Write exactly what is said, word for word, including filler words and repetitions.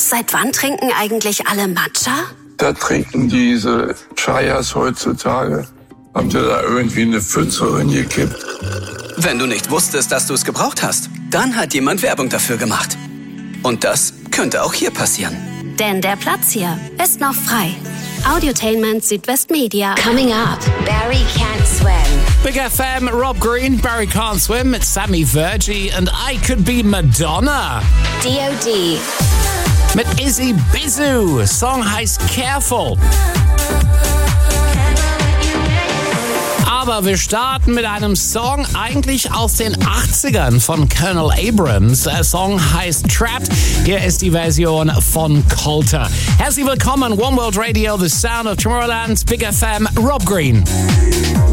Seit wann trinken eigentlich alle Matcha? Da trinken diese Chayas heutzutage. Haben sie da irgendwie eine Pfütze reingekippt? Wenn du nicht wusstest, dass du es gebraucht hast, dann hat jemand Werbung dafür gemacht. Und das könnte auch hier passieren. Denn der Platz hier ist noch frei. Audiotainment Südwestmedia. Coming up, Barry Can't Swim. Big F M, Rob Green, Barry Can't Swim, it's Sammy Virgie and I Could Be Madonna. D O D. Mit Izzy Bizu. Song heißt Careful. Aber wir starten mit einem Song eigentlich aus den achtzigern von Colonel Abrams. Der Song heißt Trapped. Hier ist die Version von Colter. Herzlich willkommen, One World Radio, The Sound of Tomorrowland, Big F M, Rob Green.